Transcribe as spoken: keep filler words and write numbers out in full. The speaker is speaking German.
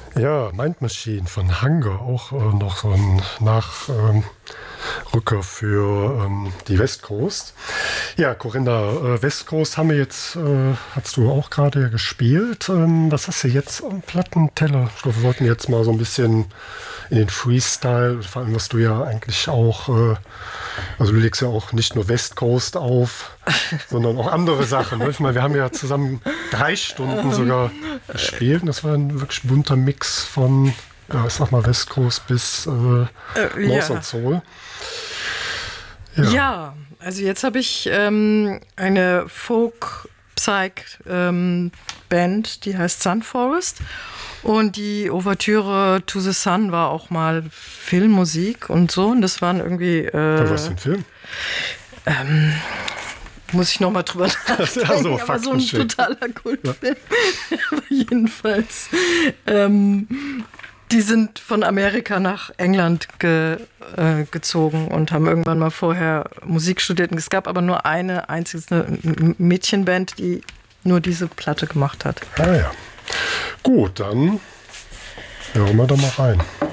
Ja, Mind Machine von Hunger, auch äh, noch so ein Nachrücker ähm, für ähm, die West Coast. Ja, Corinna, äh, West Coast haben wir jetzt, äh, hast du auch gerade gespielt. Ähm, was hast du jetzt am Plattenteller? Ich glaube, wir wollten jetzt mal so ein bisschen in den Freestyle, vor allem was du ja eigentlich auch, äh, also du legst ja auch nicht nur West Coast auf, sondern auch andere Sachen. Ne? Ich meine, wir haben ja zusammen drei Stunden sogar gespielt und das war ein wirklich bunter Mix von, ja, ich sag mal, West Coast bis äh, äh, North und Soul. Ja. ja, also jetzt habe ich ähm, eine Folk-Psych-Band, ähm, die heißt Sun Forest. Und die Ouvertüre To the Sun war auch mal Filmmusik und so. Und das waren irgendwie... Äh, was für ein Film? Ähm, muss ich noch mal drüber nachdenken. Also, aber so ein totaler Kultfilm. Ja. Aber jedenfalls... Ähm, die sind von Amerika nach England ge, äh, gezogen und haben irgendwann mal vorher Musik studiert. Und es gab aber nur eine einzige Mädchenband, die nur diese Platte gemacht hat. Ah ja. Gut, dann hören wir da mal rein.